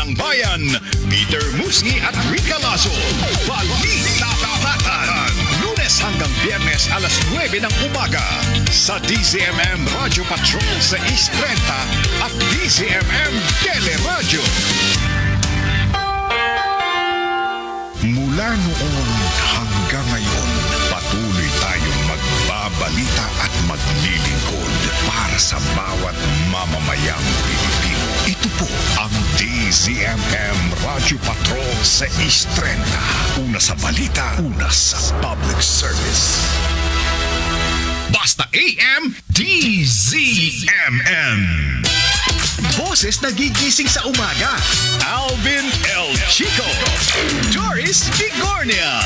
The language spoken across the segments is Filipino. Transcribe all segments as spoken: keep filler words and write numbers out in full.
ng Bayan, Peter Musni at Rica Lazo. Balita Tapatan. Lunes hanggang Biyernes alas nuwebe ng umaga sa D Z M M Radio Patrol sa East thirty at D Z M M Teleradio. Mula noon hanggang ngayon, patuloy tayong magbabalita at maglilingkod para sa bawat mamamayang Pilipino. Ito po ang D Z M M Radio Patrol sa East thirty. Una sa balita, una sa public service. Basta A M, D Z M M. Boses nagigising sa umaga. Alvin El Chico. Doris Bigornia.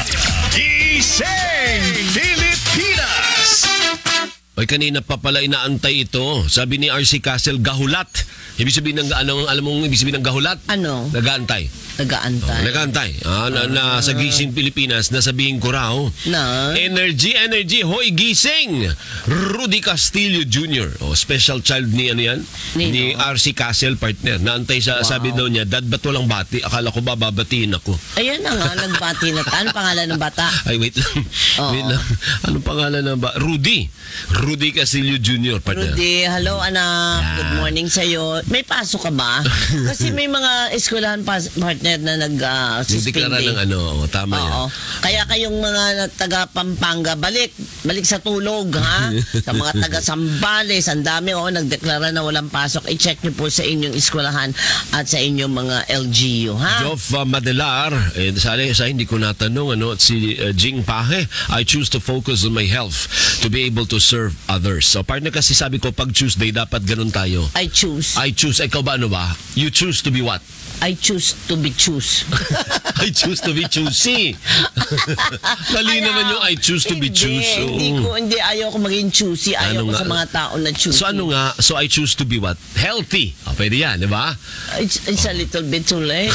Gising Pilipinas. Ay, kanina pa pala inaantay ito. Sabi ni R C Castle, gahulat. Ibig sabihin ng, ano, alam mong ibig sabihin ng gahulat? Ano? Nagaantay. Nagaantay. Oh, nagaantay. Ah, na, na, sa Gising Pilipinas, nasabihin ko raw. Na? Energy, energy, hoy, gising! Rudy Castillo Junior Oh, special child ni, ano yan? Nino? Ni R C Castle, partner. Naantay sa, Wow. sabi daw niya, Dad, ba't walang bati? Akala ko ba babatiin ako? Ayan na nga, nagbati na. Ano pangalan ng bata? Ay, wait lang. Oo. Wait lang. Anong pangalan ng ba? Rudy. Rudy Castillo Junior, partner. Rudy, hello anak. Yeah. Good morning sa'yo. May pasok ka ba? Kasi may mga eskwelahan pas- partner na nag-suspende. Nagdeklara ng ano, oh, tama yan. Oo. Kaya kayong mga taga Pampanga, balik. Balik sa tulog, ha? Sa mga taga Sambales, ang dami, oh, nagdeklara na walang pasok. I-check niyo po sa inyong eskwelahan at sa inyong mga L G U, ha? Joff uh, Madelar, eh, sa, sa hindi ko natanong, ano, at si uh, Jing Pahe, I choose to focus on my health to be able to serve others. So, partner, kasi sabi ko, pag Tuesday, dapat ganun tayo. I choose. I choose. Ikaw ba, ano ba? You choose to be what? I choose to be choose. I choose to be choosy. Mali naman yung I choose to be choose. Hindi, hindi ko, hindi, ayaw ko maging choosy. Ayaw Ano ko nga? sa mga tao na choosy. So, ano nga? So, I choose to be what? Healthy. Oh, pwede yan, di ba? It's, it's a little bit too late.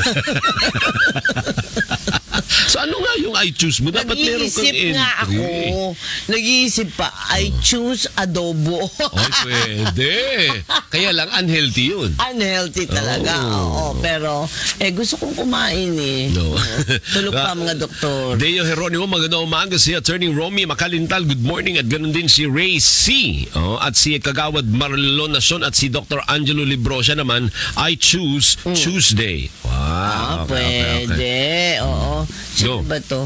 So, ano nga yung I choose mo? Dapat meron kang Nag-iisip entry. nga ako. Nag-iisip pa, I choose adobo. Ay, pwede. Kaya lang, unhealthy yun. Unhealthy talaga. Oh. Oo, pero eh gusto kong kumain eh. No. Tulog pa mga doktor. Deo Jeronimo, magandang umaga si Attorney Romy Makalintal. Good morning. At ganun din si Ray C. Oh, at si Kagawad Marlon Nason at si Doctor Angelo Librosia naman, I choose mm. Tuesday. Wow. Ah, okay, pwede. okay, okay. Oo. Go. Sino ba to?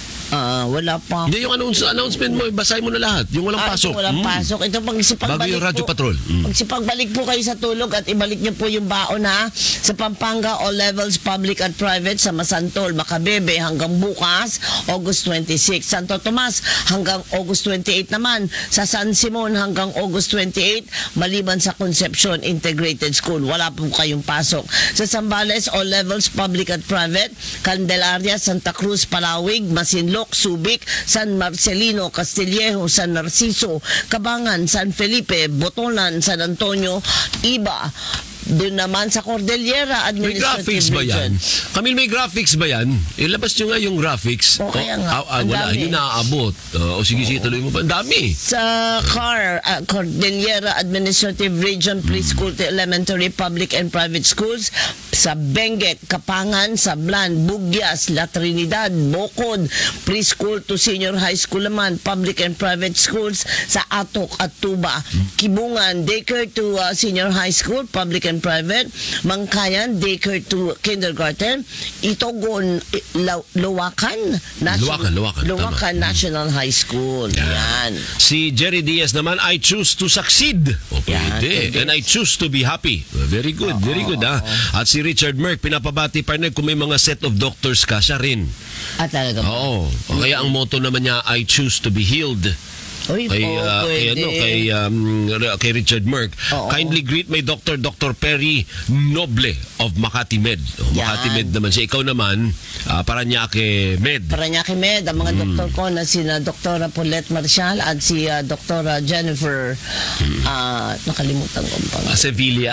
Ah, wala pa. Hindi, yung announce, announcement mo, basahin mo na lahat. Yung walang Ah, pasok. ito walang Mm. pasok. Ito pag sipagbalik Bago yung Radyo po, Patrol. Mm. Pag sipagbalik po kayo sa tulog at ibalik niyo po yung baon ha. Sa Pampanga, all levels, public at private, sa Masantol, Macabebe hanggang bukas, August twenty-six. Santo Tomas hanggang August twenty-eight naman. Sa San Simon hanggang August twenty-eight, maliban sa Concepcion Integrated School. Wala po kayong pasok. Sa Zambales, all levels, public at private, Candelaria, Santa Cruz, Palawig, Masinloc, Subic, San Marcelino, Castillejo, San Narciso, Cabangan, San Felipe, Botolan, San Antonio, Iba. Doon naman sa Cordillera May Administrative graphics ba yan? Region. Camille, may graphics ba yan? Ilabas nyo nga yung graphics. O, kaya nga. Ah, ah, Ang wala, dami. hindi naaabot. Uh, o sige, sige, tuloy mo pa. Ang dami. Sa C A R, uh, Cordillera Administrative Region, Preschool to Elementary, Public and Private Schools, sa Benguet, Kapangan, Sablan, Bugyas, La Trinidad, Bocod, Preschool to Senior High School naman, Public and Private Schools, sa Atok at Tuba, Kibungan, Daycare to uh, Senior High School, Public and Private, Mangkayan, Daycare to Kindergarten, Itogon, Law- Luwakan, Luwakan, Luwakan, Luwakan tama. National High School. Yan. Si Jerry Diaz naman, I choose to succeed. O, Yan, pwede. pwede. And I choose to be happy. Very good, very good, ha? At si Richard Merck, pinapabati pa rin kung may mga set of doctors ka, siya rin. Ah, talaga ba? Oo. O, kaya ang motto naman niya, I choose to be healed. Uy, Kay, po, uh, kay, pwede. ano, kay, um, kay Richard Merck. Oo. Kindly greet my doctor, Doctor Perry Noble of Makati Med. O, Yan. Makati Med naman siya. Ikaw naman, uh, Paranaque Med. Paranaque Med, ang mga Mm. doktor ko na sina Doktora Paulette Marcial at si uh, Doktora Jennifer, ah nakalimutan ko ang pangalan. Uh, Sevilla.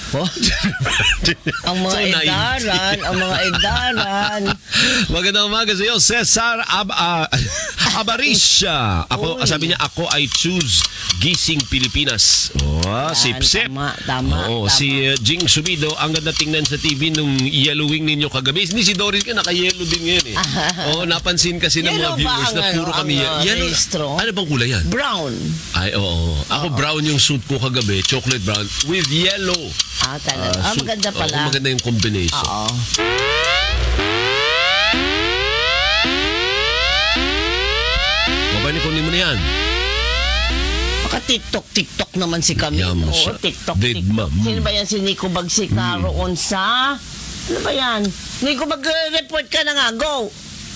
Oh. Ang mga So naive. edaran, ang mga edaran. Magandang umaga sa iyo, Cesar Ab ah, Abarisha. Ako, Uy. sabi niya, ako I choose Gising Pilipinas. Oh, Yan, sip-sip. tama, tama, Oo, tama. si uh, Jing Subido, ang ganda tingnan sa T V nung yellowing ninyo kagabi. Hindi si Doris ka, naka-yellow din ngayon eh. Oo, napansin kasi ng mga Yellow ba viewers ang na puro ano, kami ang, yan. uh, Yellow. rehistro? Ano bang kulay yan? Brown. Ay, oo. Ako brown yung suit ko kagabi, chocolate brown, with yellow. Ah, talaga. Ah, ah, suit. maganda pala. Oo, maganda yung combination. Oo. Mabay, kunin mo na yan. Maka TikTok, TikTok naman si Camille. Yam Oo, siya. TikTok, Dead TikTok. ma'am. Sino ba yan? Si Nico Bagsik naroon sa... Ano ba yan? Nico, mag-report ka na nga. Go!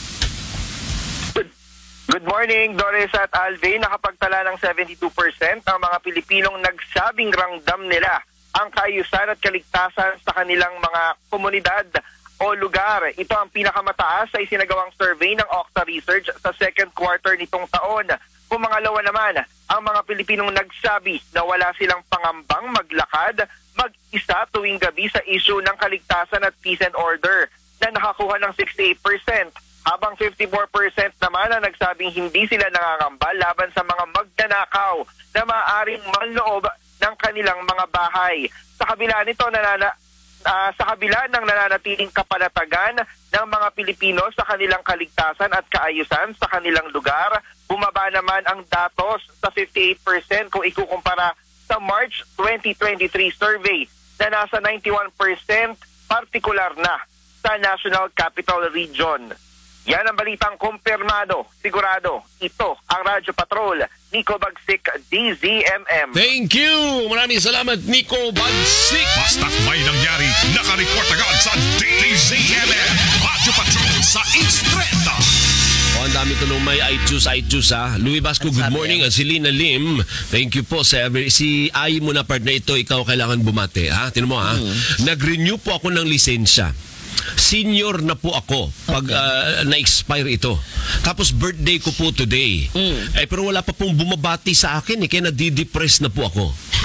Good morning, Doris at Alvin. Nakapagtala ng seventy-two percent ang mga Pilipinong nagsabing ramdam nila ang kaayusan at kaligtasan sa kanilang mga komunidad o lugar. Ito ang pinakamataas sa isinagawang survey ng Okta Research sa second quarter nitong taon. Pumangalawa naman ang mga Pilipinong nagsabi na wala silang pangambang maglakad mag-isa tuwing gabi sa issue ng kaligtasan at peace and order na nakakuha ng sixty-eight percent. Habang fifty-four percent naman ang nagsabing hindi sila nangangamba laban sa mga magnanakaw na maaaring manloob ng kanilang mga bahay. Sa kabila nito, nanana, uh, sa kabila ng nananatiling kapanatagan ng mga Pilipino sa kanilang kaligtasan at kaayusan sa kanilang lugar, bumaba naman ang datos sa fifty-eight percent kung ikukumpara sa March twenty twenty-three survey na nasa ninety-one percent partikular na sa National Capital Region. Yan ang balitang kumpirmado, sigurado. Ito ang Radyo Patrol, Nico Bagsik, D Z M M. Thank you! Maraming salamat, Nico Bagsik! Basta't may nangyari, nakareport agad sa D Z M M Radyo Patrol sa Instreta. O, ang dami tulong may I choose, I choose ha. Louis Basco, good sabi morning. yan? Si Lina Lim, thank you po sa every... Si Ai mo na partner ito, ikaw kailangan bumate. Ha? Tinan mo ha. Nag-renew po ako ng lisensya. Senior na po ako pag ah, na-expire ito. Tapos birthday ko po today. Eh, pero wala pa pong bumabati sa akin eh, kaya nadidepress na po ako.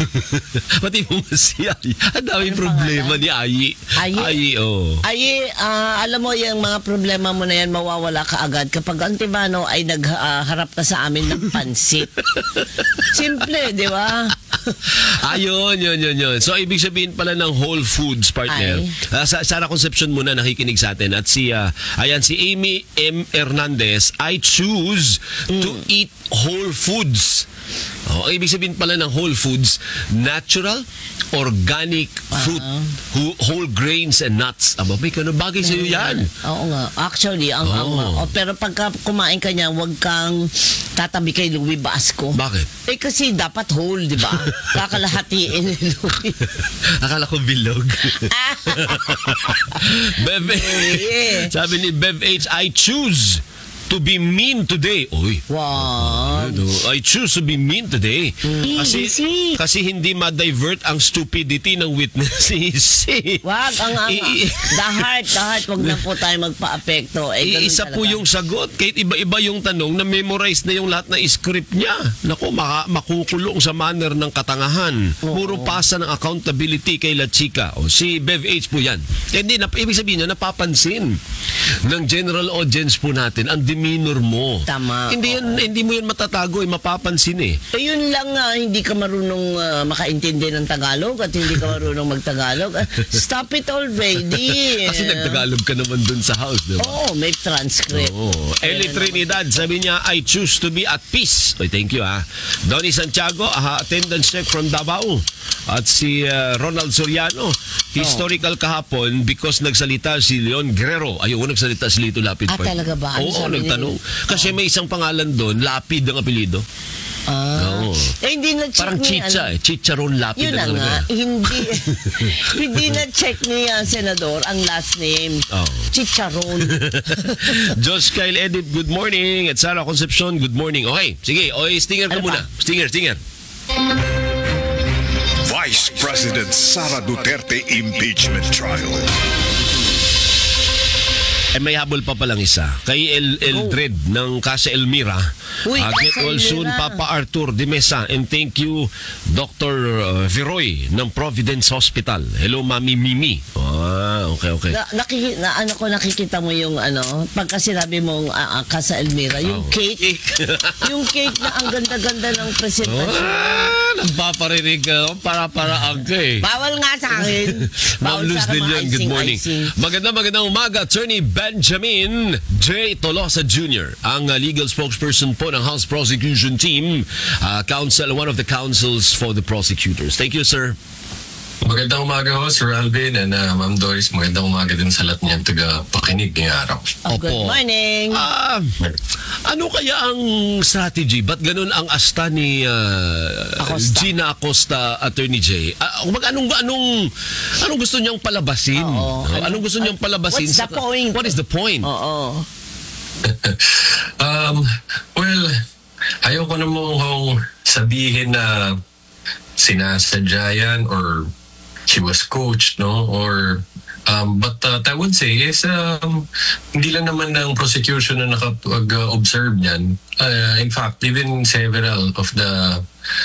Pati mo si Ai. Ang daming problema ni Ai. Ai? Ai, oh. Ay, ah, alam mo, yung mga problema mo na yan, mawawala ka agad kapag ang Tibano ay nagharap na sa amin ng pansit. Simple, di ba? Ayun, yun, yun, yun. So, ibig sabihin pala ng Whole Foods, partner. Ay. Uh, sa Sarah Concepcion muna nakikinig sa atin. At si, uh, ayan, si Amy M. Hernandez, I choose to eat whole foods. Oh, ibig sabihin pala ng whole foods, natural, organic fruit, who- whole grains and nuts. Aba, may kano bagay sa'yo yan. Oo nga. Actually, ang, ang Oh. oh, pero pagka kumain ka niya, huwag kang tatabi kay Louie Basco. Bakit? Eh kasi dapat whole, di ba? Kakalahatiin ni Louie. Akala ko bilog. Bev, Eh. sabi ni Bev H, I choose to be mean today. Uy. Wow. Ano, I choose to be mean today. Kasi Easy. kasi hindi ma-divert ang stupidity ng witnesses. Wag, ang, ang, I- i- the heart, the heart, wag na po tayo magpa-apekto. Eh, ganun Iisa po talaga. yung sagot. Kahit iba-iba yung tanong, na-memorize na yung lahat ng script niya. Naku, maka, makukulong sa manner ng katangahan. Puro pasa ng accountability kay La Chica. O, si Bev H po yan. Eh, Hindi, na, ibig sabihin nyo, napapansin ng general audience po natin ang demeanor mo. Tama, Hindi, yun, hindi mo yun matatago, eh, mapapansin eh. Eh, yun lang, ah, hindi ka marunong ah, makaintindi ng Tagalog at hindi ka marunong magtagalog. Ah, stop it already. Kasi nagtagalog ka naman dun sa house, di ba? Oo, may transcript. Oh, Ellie Ayun Trinidad, sabi niya, I choose to be at peace. Oy, thank you ha. Donnie Santiago, aha, attendance check from Davao. At si uh, Ronald Soriano, historical kahapon because nagsalita si Leon Guerrero. Ayaw, nagsalita si Lito Lapid. Ah, talaga ba? Ano Oo, sabi nagtanong. niya? Kasi may isang pangalan doon, Lapid ang apelido. Ah. Oo. Eh, hindi na-check Parang ni, Chicha ano, eh. Chicharon Lapid Yun na ang nga, talaga. hindi hindi na-check ni ah, Senador ang last name. Oh. Chicharon. Josh Kyle Edit, good morning. At Sarah Concepcion, good morning. Okay, sige. O, stinger ka Ano muna. pa? Stinger, stinger. Vice President Sara Duterte impeachment trial. Ay, may habol pa palang isa. Kay El Eldred ng Casa Elmira. Uy, Uh, get Casa well soon, Elmira. Papa Arthur de Mesa. And thank you, Doctor uh, Viroy ng Providence Hospital. Hello, Mami Mimi. Ah, okay, okay. Na, nakiki, na, ano ko nakikita mo yung ano, pagka sinabi mong uh, uh, Casa Elmira, yung Oh. cake, yung cake na ang ganda-ganda ng presentasyon. Ah, nagpaparinig ka. Para-para agka eh. Bawal nga sa akin. Ma'am Bawal Luz sa akin De mga Leon, good morning. icing-icing. Maganda magandang umaga, Attorney Benjamin J. Tolosa Junior, ang uh, legal spokesperson po ng House Prosecution Team, uh, counsel, one of the counsels for the prosecutors. Thank you, sir. Magandang umaga ho, Sir Alvin, and uh, Ma'am Doris. Magandang umaga din sa lahat niyang taga-pakinig ngayong araw. Oh, good Opo. morning. Ah, ano kaya ang strategy? Ba't ganun ang asta ni uh, Acosta. Gina Acosta, Attorney J? Uh, mag anong anong anong gusto niyang palabasin? Oo. Uh, anong gusto niyang palabasin? What's the sa- point? What is the point? Oo. um, well, ayoko namang sabihin na sinasadya yan or she was coached, no? Or um, but uh, I would say is um, hindi lang naman ng prosecution na nakapag-observe niyan. Uh, in fact, even several of the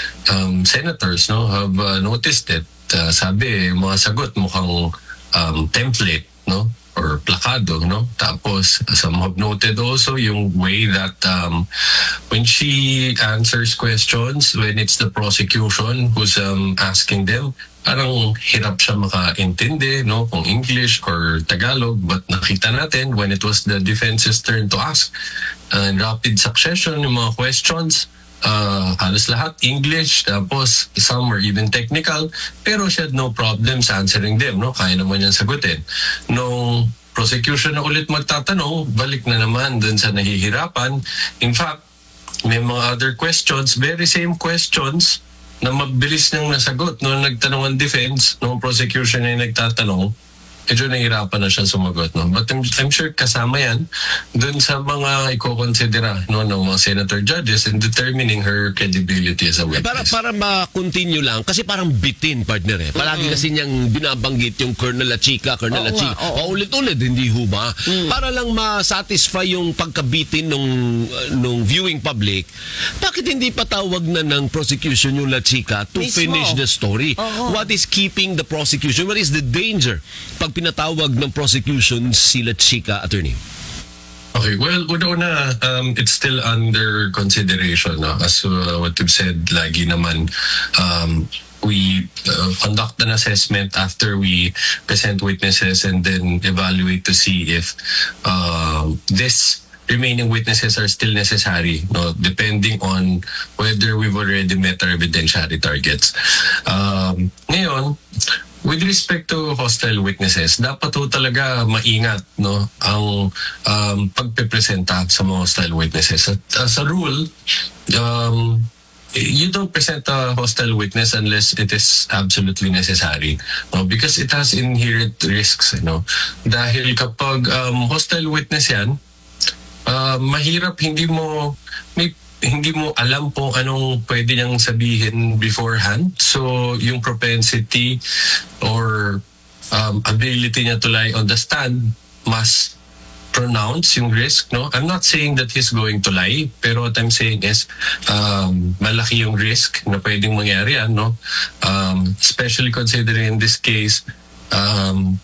um, senators, no, have uh, noticed it. Uh, sabi, mga sagot mukhang um, template, no? Or plakado, no? Tapos, some have noted also yung way that um, when she answers questions, when it's the prosecution who's um, asking them, parang hirap siya makaintindi, no? Kung English or Tagalog. But nakita natin, when it was the defense's turn to ask, uh, in rapid succession, yung mga questions, uh, halos lahat English, tapos some were even technical, pero she had no problems answering them, no? Kaya naman niyang sagutin. Nung prosecution na ulit magtatanong, balik na naman dun sa nahihirapan. In fact, may mga other questions, very same questions, na mabilis niyang nasagot. Nung nagtanong ang defense, nung prosecution na yung nagtatanong, medyo nahirapan na siya sumagot. No? But I'm, I'm sure kasama yan dun sa mga iko-considera, no, ng mga senator judges in determining her credibility as a Eh, witness. para para ma-continue lang kasi parang bitin, partner eh. Palagi kasi niyang binabanggit yung Colonel La Chica, Colonel Oo La Chica. nga, oo. Paulit-ulit, hindi ho ba? Para lang ma-satisfy yung pagkabitin nung uh, nung viewing public, bakit hindi patawag na ng prosecution yung La Chica to Mismo. finish the story? Oo. What is keeping the prosecution? What is the danger pag pinatawag ng prosecution si La Chica, attorney? Okay, well, una-una, um, it's still under consideration. No? As uh, what you've said, lagi naman, um, we uh, conduct an assessment after we present witnesses and then evaluate to see if uh, this remaining witnesses are still necessary, no, depending on whether we've already met our evidentiary targets. Um, ngayon, with respect to hostile witnesses, dapat po talaga maingat, no, ang um, pagpepresenta sa mga hostile witnesses. At as a rule, um, you don't present a hostile witness unless it is absolutely necessary, no, because it has inherent risks, you know. Dahil kapag um, hostile witness yan, uh, mahirap, hindi mo may hindi mo alam po anong pwede niyang sabihin beforehand. So, yung propensity or um, ability niya to lie on the stand mas pronounce yung risk, no? I'm not saying that he's going to lie, pero what I'm saying is um, malaki yung risk na pwedeng mangyari yan, no? Um, especially considering in this case, um,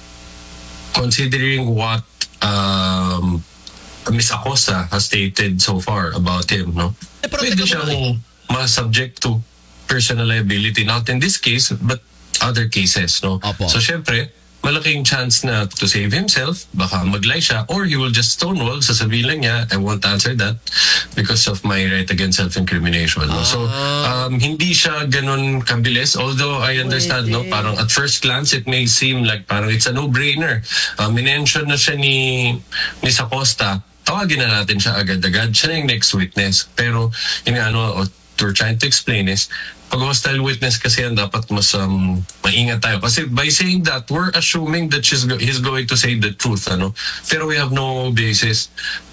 considering what um, Miss Acosta has stated so far about him, no? Eh, pero Pwede teka siyang ma-subject to personal liability, not in this case, but other cases, no? Opo. So, syempre, malaking chance na to save himself, baka mag-lie siya, or he will just stonewall, sasabihin lang niya, I won't answer that because of my right against self-incrimination. No? So, um, hindi siya ganun kabilis, although I understand, no, parang at first glance, it may seem like parang it's a no-brainer. Uh, minention na siya ni Miss Acosta, tawagin na natin siya agad-agad, siya na yung next witness. Pero, yun nga, ano, what we're trying to explain is, pag hostile witness kasi yan, dapat mas um, maingat tayo. Kasi by saying that, we're assuming that she's go- he's going to say the truth. Ano? Pero we have no basis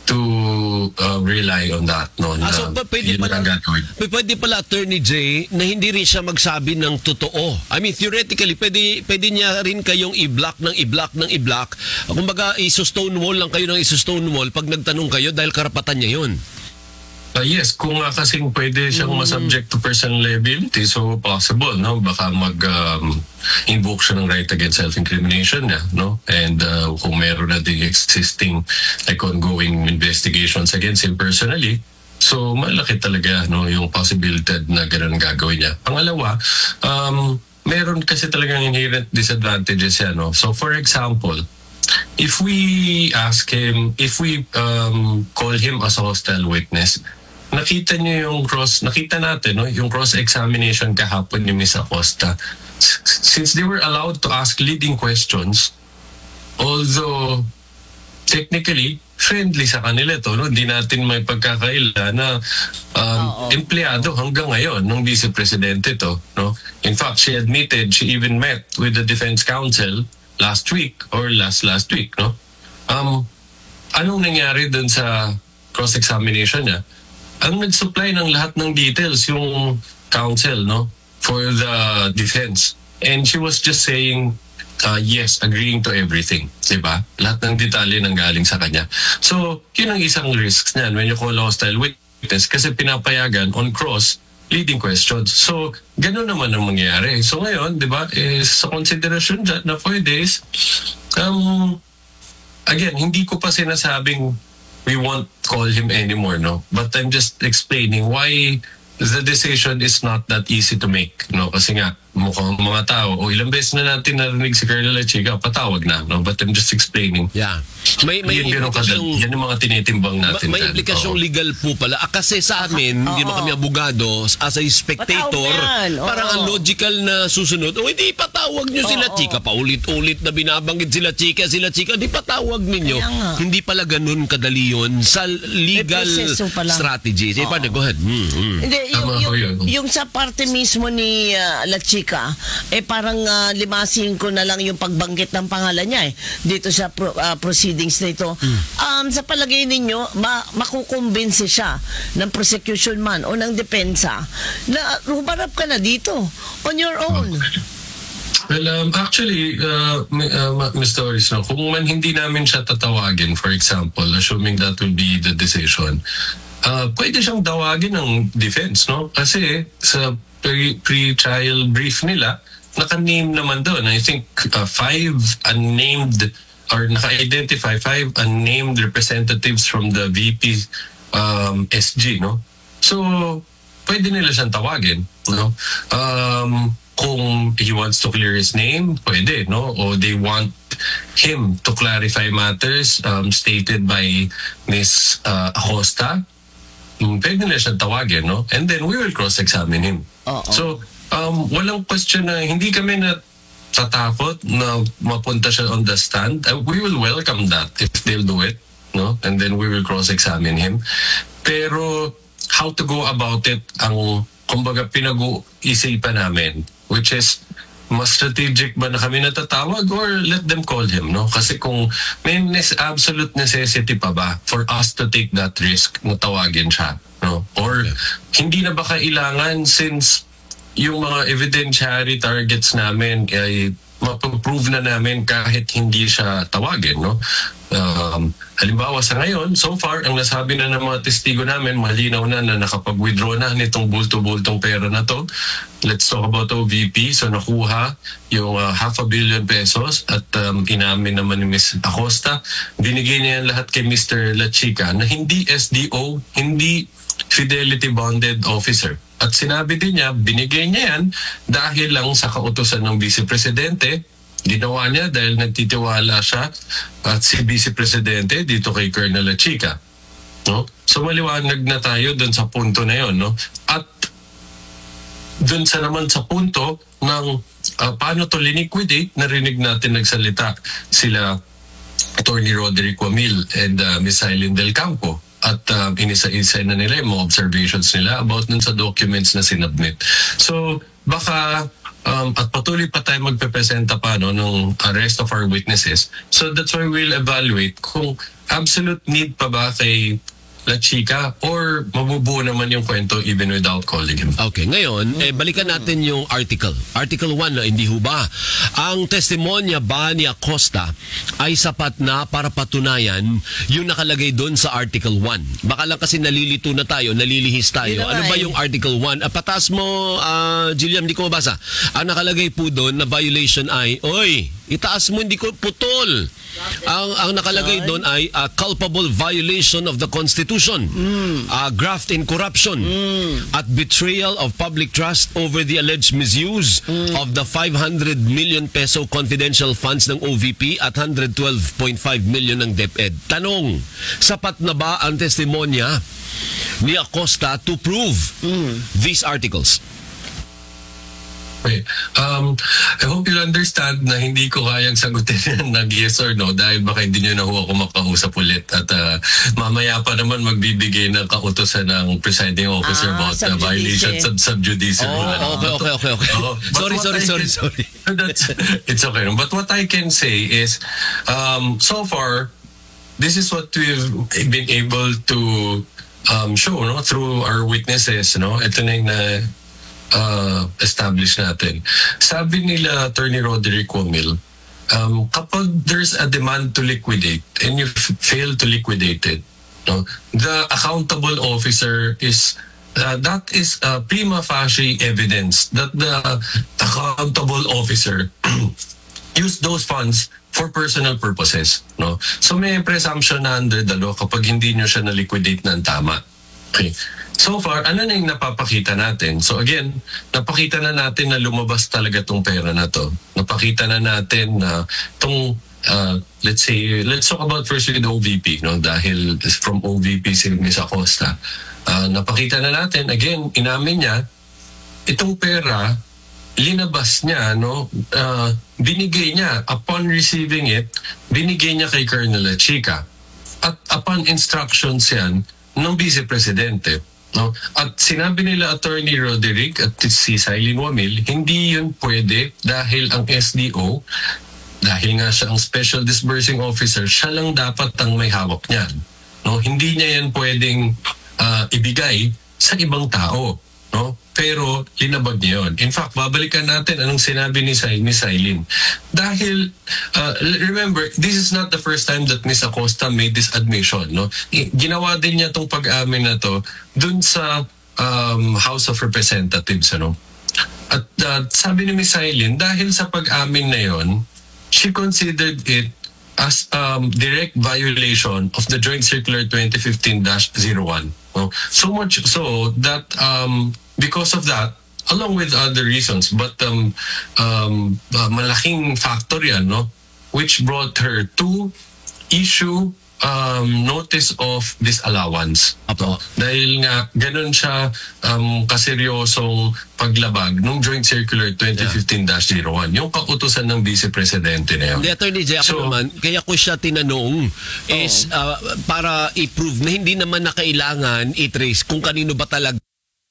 to uh, rely on that. No? Ah, Na, so, pa- pwede yun pala, ang gagawin. pwede pala, Attorney Jay, na hindi rin siya magsabi ng totoo. I mean, theoretically, pwede, pwede niya rin kayong i-block ng i-block ng i-block. Kumbaga, iso-stonewall lang kayo ng iso-stonewall pag nagtanong kayo dahil karapatan niya yun. Uh, yes, kung nga kasing pwede siyang Mm. masubject to personal liability, so possible, no? Baka mag-invoke um, siya ng right against self-incrimination niya, no? And uh, kung meron na the existing, like, ongoing investigations against him personally, so malaki talaga, no, yung possibility na ganun gagawin niya. Pangalawa, um, meron kasi talagang inherent disadvantages yan, no? So, for example, if we ask him, if we um, call him as a hostile witness, nakita niyo yung cross, nakita natin, no, yung cross-examination kahapon ni Miss Acosta. S- Since they were allowed to ask leading questions, although technically friendly sa kanila to, no, hindi natin may pagkakaila na um, empleyado hanggang ngayon ng Vice Presidente to, no. In fact, she admitted she even met with the Defense Counsel last week or last last week, no? Um, anong nangyari dun sa cross-examination niya? Ang nag-supply ng lahat ng details yung counsel, no? For the defense. And she was just saying, uh, yes, agreeing to everything. Diba? Lahat ng detalye nang galing sa kanya. So, yun ang isang risks niyan when you call hostile witness kasi pinapayagan on cross leading questions. So, ganun naman ang mangyayari. So ngayon, di ba, is sa consideration dyan na pwede is, um, again, hindi ko pa sinasabing we won't call him anymore, no? But I'm just explaining why the decision is not that easy to make, no? Kasi nga, mukhang mga tao, o ilang beses na natin narinig si Colonel Chica, patawag na, no? But I'm just explaining. Yeah. May, may Yan, ganun kadal- implikasyong- yan yung mga tinitimbang natin. Ma- may dyan. implikasyong Oo. legal po pala. Ah, kasi sa amin, hindi naman kami abogado, as a spectator, Patawag yan, oo. parang ang logical na susunod, o hindi patawag nyo sila Oo. chika, paulit-ulit na binabanggit sila chika, sila chika, di patawag ninyo. Kaya nga. Hindi pala ganun kadali yun sa legal proseso pala. strategy. Sige, paano? Go ahead. Hmm, hmm. Hindi, yung, Tama yung, ho yun. yung sa parte mismo ni uh, La Chica, eh parang uh, limasin ko na lang yung pagbanggit ng pangalan niya eh, dito sa pro, uh, proceedings na ito. Um, sa palagay ninyo, ma makukumbinsi siya ng prosecution man o ng depensa na humarap ka na dito on your own. Well, um, actually, uh, m- uh, Mister Oris, no, kung man hindi namin siya tatawagin, for example, assuming that will be the decision, uh, pwede siyang tawagin ng defense, no? Kasi sa pre- pre-trial brief nila, naka-name naman doon. I think uh, five unnamed or naka-identify five unnamed representatives from the V P um, S G, no? So, pwede nila siyang tawagin, no? Um, kung he wants to clear his name, pwede, no? O they want him to clarify matters um, stated by Miss Uh, Acosta, mm, pwede nila siyang tawagin, no? And then we will cross-examine him. Oo. So, um, walang question na hindi kami na tatakot na mapunta siya on the stand. Uh, we will welcome that if they'll do it, no? And then we will cross-examine him. Pero how to go about it ang kumbaga pinag-uisipan namin, which is mas strategic ba na kami natatawag or let them call him, no? Kasi kung may nes- absolute necessity pa ba for us to take that risk na tawagin siya, no? Or hindi na ba kailangan since yung mga evidentiary targets namin ay mapaprove na namin kahit hindi siya tawagin, no? Um, halimbawa sa ngayon, so far, ang nasabi na ng mga testigo namin, malinaw na na nakapag-withdraw na nitong bulto-bultong pera na to. Let's talk about O V P. So nakuha yung uh, half a billion pesos at um, inamin naman ni Miss Acosta. Binigay niya yan lahat kay Mister La Chica na hindi S D O, hindi Fidelity Bonded Officer. At sinabi din niya, binigay niya yan dahil lang sa kautusan ng Vice Presidente. Ginawa niya dahil nagtitiwala siya at si Vice Presidente dito kay Colonel La Chica. No? So maliwanag na tayo dun sa punto na yon, no? At dun sa naman sa punto ng uh, paano to liniquidate, narinig natin nagsalita sila Attorney Roderick Wamil and uh, Miss Aileen Del Campo. at um, inisa-isa na nila yung mga observations nila about dun sa documents na sinubmit. So baka um, at patuloy pa tayo magpepresenta pa no, ng arrest of our witnesses. So that's why we'll evaluate kung absolute need pa ba kay La Chica or mabubuo naman yung kwento even without calling him. Okay, ngayon, eh, balikan natin yung article. Article one, na hindi ho ba? Ang testimonya ba ni Acosta ay sapat na para patunayan yung nakalagay doon sa Article one? Baka lang kasi nalilito na tayo, nalilihis tayo. Hindi Ano ba naman. yung Article one? Ah, patas mo, uh, Gilliam, hindi ko mabasa. Ang nakalagay po doon na violation ay, oy, itaas mo, hindi ko putol. Ang ang nakalagay doon ay uh, culpable violation of the Constitution, mm. uh, graft in corruption, mm. at betrayal of public trust over the alleged misuse mm. of the five hundred million peso confidential funds ng O V P at one hundred twelve point five million ng DepEd. Tanong, sapat na ba ang testimonya ni Acosta to prove mm. these articles? Okay. Um, I hope you'll understand na hindi ko kayang sagutin ng yes or no dahil baka hindi nyo na ho ako makausap ulit at uh, mamaya pa naman magbibigay ng kautosan ng presiding officer Ah, about the sub-judice. violations of sub-judice Oh, rule. okay, okay, okay, okay. Oh, but sorry, what sorry, I sorry, can- sorry. That's, it's okay. But what I can say is, um, so far, this is what we've been able to um, show no, through our witnesses. No? Ito na yung na, uh, establish natin. Sabi nila Attorney Roderick Wamil, um, kapag there's a demand to liquidate and you f- fail to liquidate it, no, the accountable officer is uh, that is uh, prima facie evidence that the accountable officer used those funds for personal purposes. No? So may presumption na under the law kapag hindi nyo siya na-liquidate ng tama. Okay. So far, ano na yung napapakita natin? So again, napakita na natin na lumabas talaga tong pera na to. Napakita na natin na tong, uh, let's say, let's talk about first with O V P, no? Dahil from O V P si Miz Acosta. Uh, napakita na natin, again, inamin niya, itong pera, linabas niya, no? Uh, binigay niya, upon receiving it, binigay niya kay Colonel La Chica. At upon instructions yan, ng Vice Presidente. No? At sinabi nila Attorney Roderick at si Silene Wamil, hindi yun pwede dahil ang S D O, dahil nga siya ang Special Disbursing Officer, siya lang dapat ang may hawak niyan. No? Hindi niya yan pwedeng uh, ibigay sa ibang tao. No? Pero linabag niya yun. In fact, babalikan natin anong sinabi ni, ni Silene. Dahil, uh, remember, this is not the first time that Miz Acosta made this admission. No? I- ginawa din niya itong pag-amin na to dun sa um, House of Representatives. Ano? At uh, sabi ni Miz Silene, dahil sa pag-amin na yon, she considered it as um, direct violation of the Joint Circular twenty fifteen dash oh one. No? So much so that um, because of that, along with other reasons, but um, um, uh, malaking factor yan, no? Which brought her to issue um, notice of disallowance. Apo. No? Dahil nga, ganun siya um, kaseryosong paglabag ng Joint Circular twenty fifteen dash oh one. Yung kautusan ng Vice Presidente na yun. The Attorney Jay, ako So- naman, kaya ko siya tinanong is uh, para i-prove na hindi naman na kailangan i-trace kung kanino ba talaga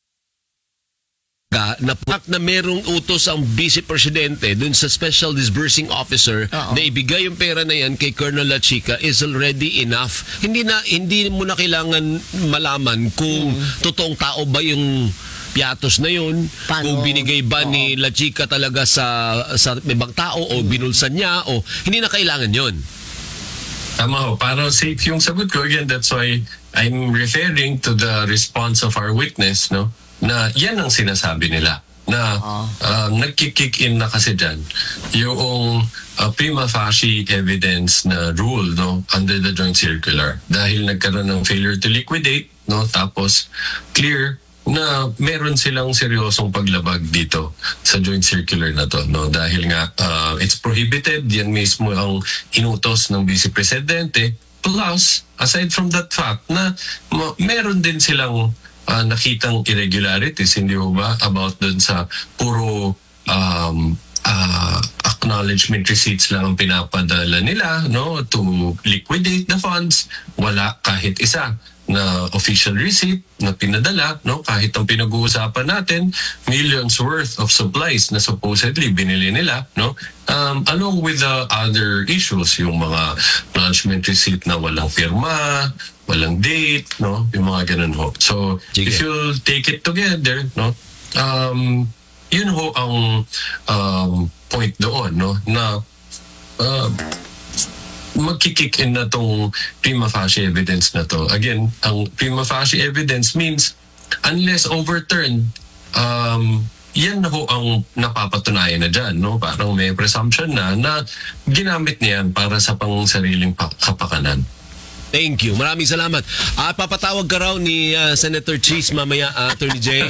na fact na merong utos ang Vice Presidente dun sa Special Disbursing Officer Oo. na ibigay yung pera na yan kay Colonel La Chica is already enough. Hindi na hindi mo na kailangan malaman kung totoong tao ba yung piatos na yun, Paano? kung binigay ba ni La Chica talaga sa sa ibang tao o binulsan niya o hindi na kailangan yun. Tama ho. Para safe yung sagot ko, again, that's why I'm referring to the response of our witness, no? Na yan ang sinasabi nila. Na uh, nagkikick in na kasi dyan yung uh, prima facie evidence na rule, no? Under the Joint Circular. Dahil nagkaroon ng failure to liquidate, no? Tapos clear na meron silang seryosong paglabag dito sa Joint Circular na to, no? Dahil nga uh, it's prohibited, yan mismo ang inutos ng Vice Presidente, plus aside from that fact na ma- meron din silang uh, nakitang irregularities, hindi ho ba, about dun sa puro um, uh, acknowledgement receipts lang ang pinapadala nila, no, to liquidate the funds, wala kahit isa na official receipt na pinadala, no? Kahit ang pinag-uusapan natin, millions worth of supplies na supposedly binili nila, no? Um, along with the other issues, yung mga plungement receipt na walang firma, walang date, no? Yung mga ganun ho. So, Sige. if you take it together, no? Um, yun ho ang um, point doon, no? Na uh, magkikick in na tong prima facie evidence na to. Again, ang prima facie evidence means unless overturned, um, yan na ho ang napapatunayan na dyan. No? Parang may presumption na na ginamit niyan para sa pang sariling pa- kapakanan. Thank you. Maraming salamat. At papatawag ka raw ni uh, Senator Cheese mamaya, uh, Attorney Jay.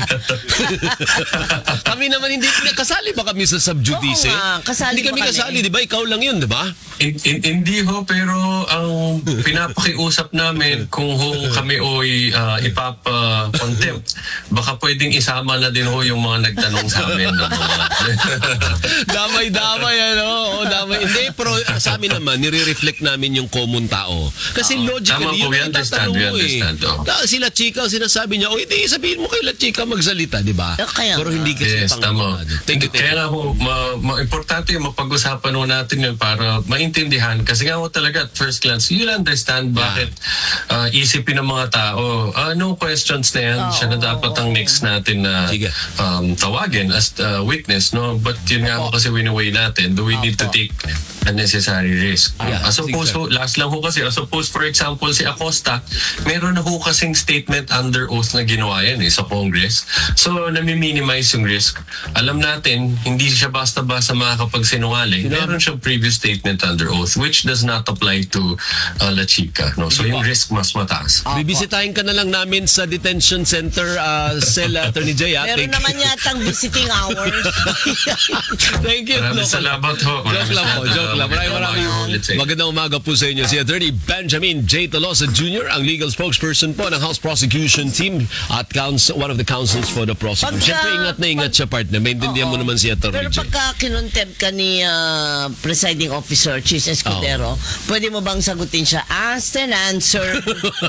Kami naman hindi kasali ba kami sa subjudice? Oo nga, kasali hindi kami ba kami? kasali, di ba? Ikaw lang yun, di ba? In, in, hindi ho, pero ang pinapakiusap namin kung ho kami oy uh, ipapa-contempt, baka pwedeng isama na din ho yung mga nagtanong sa amin. Ng mga Damay-damay, ano? O, damay. Hindi, pero uh, sa amin naman, nire-reflect namin yung common tao. Kasi logically, Tama po, yun we ang understand, tatanong we mo eh. understand, oh. Da- Sila chika, sinasabi niya, o hindi, sabihin mo kay La Chica magsalita, di ba? Eh, kaya Pero nga. hindi kasi Yes, tama. pang- Thank you, thank Kaya you. nga ho, ma, ma, importante yung mapag-usapan ho natin yun para maintindihan. Kasi nga ho talaga at first glance, you'll understand bakit uh, isipin ng mga tao. Uh, no questions na yan. Oo, Siya na dapat ang next natin na Sige. um, tawagin as uh, witness. No? But yun nga ho kasi winaway natin. Do we need to Opo. take unnecessary risk? Yeah, as suppose sige, ho, last lang ho kasi, as suppose for example si Acosta, meron na ho kasing statement under oath na ginawa yan eh, sa Congress. So, nami-minimize yung risk. Alam natin, hindi siya basta-basta makakapagsinungaling. Meron siyang previous statement under oath which does not apply to uh, La Chica. No? So, yung risk mas mataas. Bibisitahin ka na lang namin sa detention center, uh, cell, Attorney Jay. ah. Meron Thank- naman yatang visiting hours. Thank you. Maraming Joke- salamat ho. Joke Maraming lang po, salamat. joke lang. Maraming maraming Let's say. magandang umaga po sa inyo. Si Attorney Benjamin J. Tolosa Junior, ang legal spokesperson po ng House Prosecution Team at counsel, one of the counsels for the prosecution. Pagka- Siyempre, ingat na ingat siya, partner. Maintindihan mo Oo. naman si Attorney Pero J. pagka kinontempt ka ni ah, presiding officer, Cheese Escudero, pwede mo bang sagutin siya, asked and answered?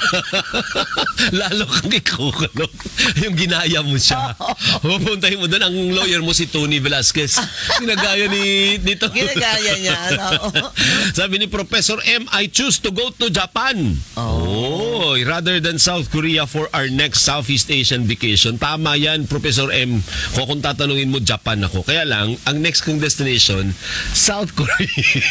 Lalo kang ikukulong. Yung ginaya mo siya. Pupuntahin mo doon ang lawyer mo si Tony Velasquez. Ginagaya ni dito. Ginagaya niya. No? Sabi ni Professor M, I choose to go to Japan. Oh. Rather than South Korea for our next Southeast Asian vacation. Tama yan, Professor M. Kung kung tatanungin mo, Japan ako. Kaya lang, ang next kong destination, South Korea.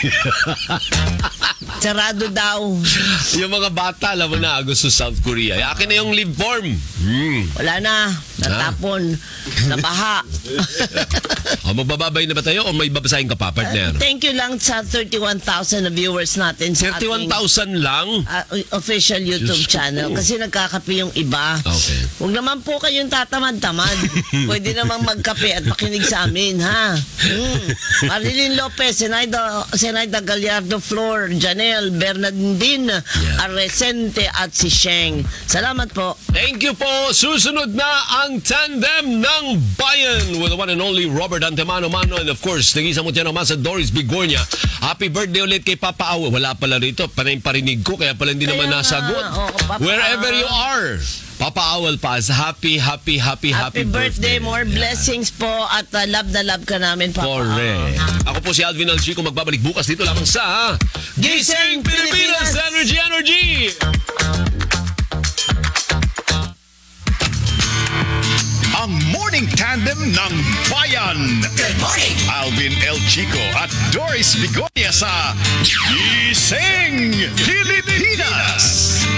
Sarado daw. Yung mga bata, alam mo na, gusto South Korea. Akin na yung leave form. Hmm. Wala na. Natapon. Nabaha. O, magbababay na ba tayo o may babasahin ka pa, partner? Thank you lang sa thirty-one thousand na viewers natin sa thirty-one ating thousand lang? uh, official YouTube Diyos channel. ko. Kasi nagkakape yung iba. Okay. Huwag naman po kayong tatamad-tamad. Pwede namang magkape at makinig sa amin, ha? Hmm. Marilyn Lopez, Senaida, Senaida Gallardo Flor, Janelle, Bernardine, Yeah. Arrecente at si Sheng. Salamat po. Thank you po. Susunod na ang tandem ng bayan with the one and only Robert Antemano Mano and of course, nag-isa mo tiyan naman sa Doris Bigornia. Happy birthday ulit kay Papa Awa. Wala pala rito. Panay parinig ko kaya pala hindi Kaya naman nga. nasagot. Oo, Papa. Wherever you are, Papa Awal pa. Happy, happy, happy, Happy, happy, birthday. More Yeah. blessings po at uh, love na love ka namin, Papa. Correct. Ako po si Alvin Alchico. Magbabalik bukas dito lamang sa Gising Pilipinas Energy Energy! Ang morning tandem ng bayan. Good morning. Alvin El Chico at Doris Bigonia sa Gising Pilipinas.